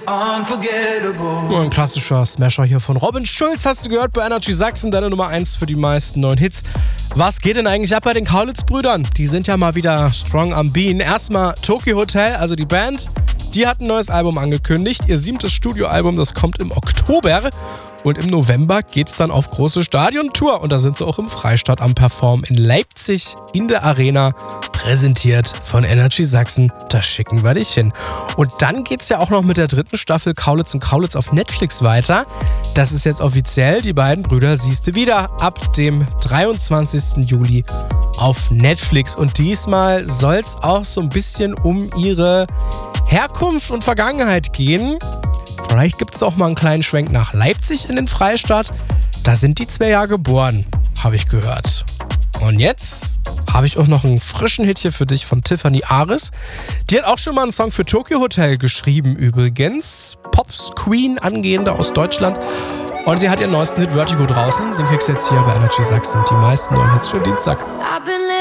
Ein klassischer Smasher hier von Robin Schulz, hast du gehört bei Energy Sachsen, deine Nummer 1 für die meisten neuen Hits. Was geht denn eigentlich ab bei den Kaulitz-Brüdern? Die sind ja mal wieder strong am Bean. Erstmal Tokyo Hotel, also die Band, die hat ein neues Album angekündigt. Ihr 7. Studioalbum, das kommt im Oktober. Und im November geht's dann auf große Stadiontour. Und da sind sie auch im Freistaat am Performen in Leipzig in der Arena. Präsentiert von Energy Sachsen. Da schicken wir dich hin. Und dann geht's ja auch noch mit der 3. Staffel Kaulitz und Kaulitz auf Netflix weiter. Das ist jetzt offiziell. Die beiden Brüder siehst du wieder ab dem 23. Juli auf Netflix. Und diesmal soll's auch so ein bisschen um ihre Herkunft und Vergangenheit gehen. Vielleicht gibt es auch mal einen kleinen Schwenk nach Leipzig in den Freistaat. Da sind die 2 ja geboren, habe ich gehört. Und jetzt habe ich auch noch einen frischen Hit hier für dich von Tiffany Aris. Die hat auch schon mal einen Song für Tokyo Hotel geschrieben übrigens. Pops Queen, angehende aus Deutschland. Und sie hat ihren neuesten Hit Vertigo draußen. Den kriegst du jetzt hier bei Energy Sachsen. Die meisten neuen Hits für Dienstag.